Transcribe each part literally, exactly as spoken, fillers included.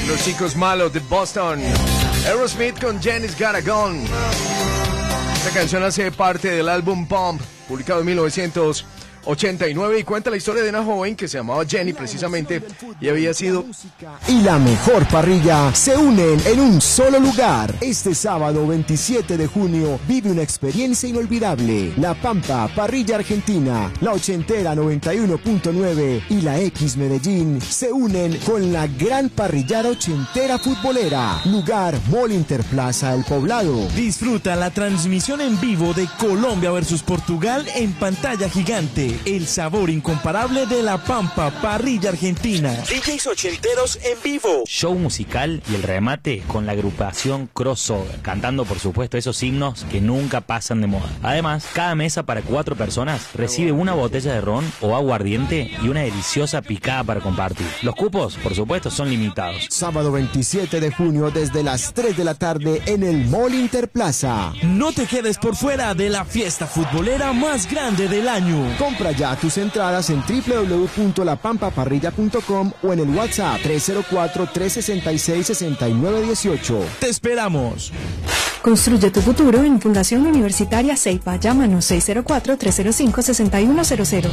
Los chicos malos de Boston. Aerosmith con Jenny's Got a Gun. Esta canción hace parte del álbum Pump, publicado en mil novecientos ochenta y nueve, y cuenta la historia de una joven que se llamaba Jenny precisamente y había sido... Y la mejor parrilla se unen en un solo lugar. Este sábado veintisiete de junio vive una experiencia inolvidable. La Pampa Parrilla Argentina, la Ochentera noventa y uno punto nueve y la X Medellín se unen con la gran parrillada ochentera futbolera. Lugar Mall Interplaza El Poblado. Disfruta la transmisión en vivo de Colombia versus Portugal en pantalla gigante. El sabor incomparable de la Pampa Parrilla Argentina. D Js ochenteros en vivo. Show musical y el remate con la agrupación Crossover, cantando por supuesto esos himnos que nunca pasan de moda. Además, cada mesa para cuatro personas recibe una botella de ron o aguardiente y una deliciosa picada para compartir. Los cupos, por supuesto, son limitados. Sábado veintisiete de junio desde las tres de la tarde en el Mall Interplaza. No te quedes por fuera de la fiesta futbolera más grande del año. Compra ya tus entradas en doble u doble u doble u punto la pampa parrilla punto com o en el WhatsApp tres cero cuatro, tres seis seis, seis nueve uno ocho. ¡Te esperamos! Construye tu futuro en Fundación Universitaria Ceipa. Llámanos seis cero cuatro, tres cero cinco, seis uno cero cero.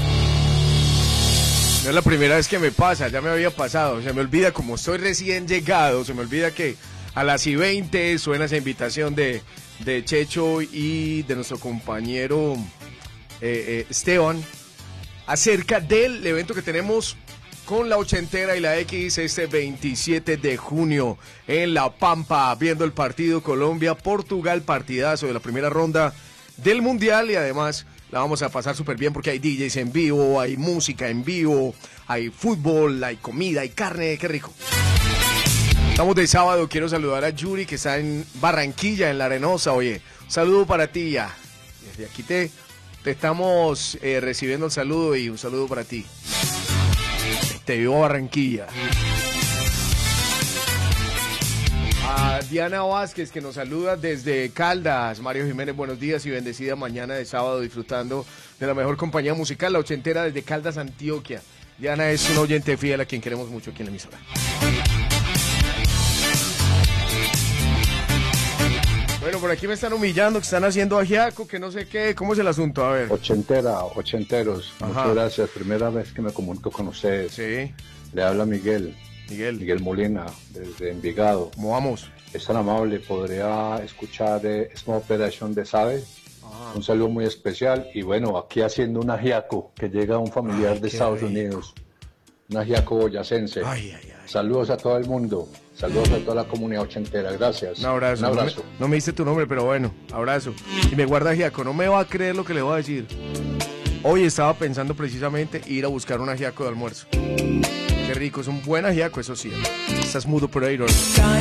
No es la primera vez que me pasa, ya me había pasado. Se me olvida, como estoy recién llegado, se me olvida que a las y veinte suena esa invitación de, de Checho y de nuestro compañero eh, eh, Esteban, acerca del evento que tenemos con la Ochentera y la X este veintisiete de junio en La Pampa, viendo el partido Colombia-Portugal, partidazo de la primera ronda del Mundial, y además la vamos a pasar súper bien porque hay D Js en vivo, hay música en vivo, hay fútbol, hay comida, hay carne, qué rico. Estamos de sábado, quiero saludar a Yuri que está en Barranquilla, en La Arenosa. Oye, un saludo para ti ya. Desde aquí te... Te estamos eh, recibiendo el saludo y un saludo para ti. Te vivo Barranquilla. A Diana Vázquez que nos saluda desde Caldas. Mario Jiménez, buenos días y bendecida mañana de sábado disfrutando de la mejor compañía musical, la Ochentera desde Caldas, Antioquia. Diana es una oyente fiel a quien queremos mucho aquí en la emisora. Bueno, por aquí me están humillando, que están haciendo ajiaco, que no sé qué, ¿cómo es el asunto? A ver. Ochentera, ochenteros, Ajá. Muchas gracias, primera vez que me comunico con ustedes. Sí. Le habla Miguel. Miguel. Miguel Molina, desde Envigado. ¿Cómo vamos? Es tan amable, podría escuchar eh, esta operación de Sabe. Ah. Un saludo muy especial y bueno, aquí haciendo un ajiaco que llega a un familiar Ay, de Estados rico. Unidos. Un ajiaco boyacense. Ay, ay, ay. Saludos a todo el mundo. Saludos a toda la comunidad ochentera, gracias. Un abrazo. Un abrazo. No me, no me diste tu nombre, pero bueno, abrazo. Y me guarda ajiaco, no me va a creer lo que le voy a decir. Hoy estaba pensando precisamente ir a buscar un ajiaco de almuerzo. Qué rico, es un buen ajiaco, eso sí. Estás mudo por ahí, ¿no?